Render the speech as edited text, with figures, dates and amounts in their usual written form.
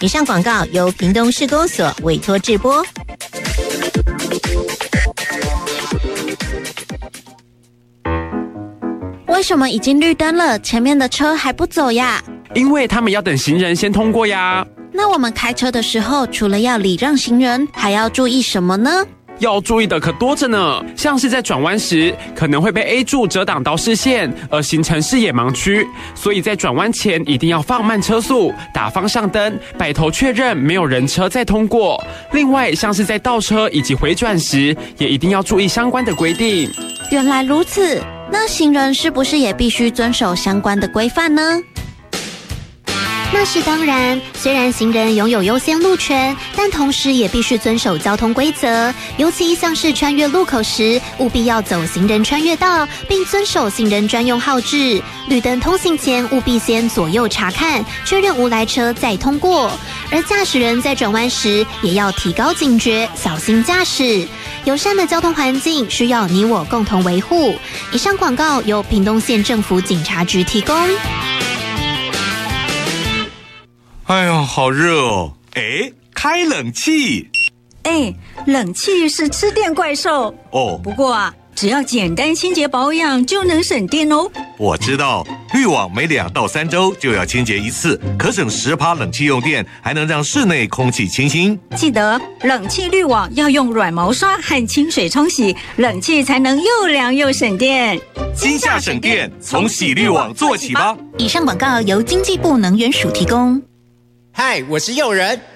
以上广告由屏东市公所委托制播。 为什么已经绿灯了，前面的车还不走呀？ 因为他们要等行人先通过呀。 那我们开车的时候，除了要礼让行人，还要注意什么呢？ 要注意的可多着呢，像是在转弯时，可能会被 A 柱遮挡到视线，而形成视野盲区。所以在转弯前一定要放慢车速，打方向灯，摆头确认没有人车再通过。另外，像是在倒车以及回转时，也一定要注意相关的规定。 原来如此，那行人是不是也必须遵守相关的规范呢？ 那是当然，虽然行人拥有优先路权，但同时也必须遵守交通规则，尤其像是穿越路口时，务必要走行人穿越道，并遵守行人专用号志。绿灯通行前，务必先左右查看，确认无来车再通过。而驾驶人在转弯时，也要提高警觉，小心驾驶。友善的交通环境需要你我共同维护。以上广告由屏东县政府警察局提供。 哎呀，好热哦！哎，开冷气。 哎，冷气是吃电怪兽哦。 不过啊，只要简单清洁保养就能省电哦。 我知道，滤网每2到3周就要清洁一次，可省10%冷气用电，还能让室内空气清新。 记得冷气滤网要用软毛刷和清水冲洗，冷气才能又凉又省电。 今夏省电，从洗滤网做起吧。 以上广告由经济部能源署提供。 嗨，我是诱人，